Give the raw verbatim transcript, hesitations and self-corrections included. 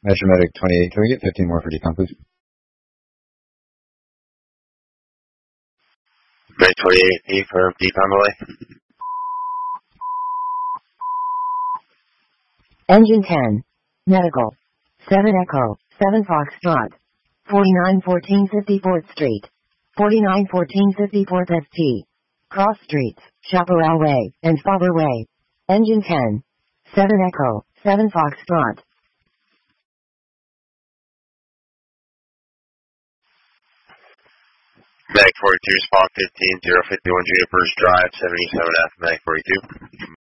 Metro Medic twenty-eight, can we get fifteen more for decon, please? Medic twenty-eight, E for decon delay. Engine ten. Medical. seven Echo, seven Foxtrot. forty-nine fourteen fifty-fourth Street. forty-nine fourteen fifty-fourth S T. Cross Streets, Chaparral Way, and Fowler Way. Engine ten. seven Echo, seven Foxtrot. Medic forty-two, Spot fifteen, zero fifty-one Juniper's Drive, seventy-seven F, Medic forty-two.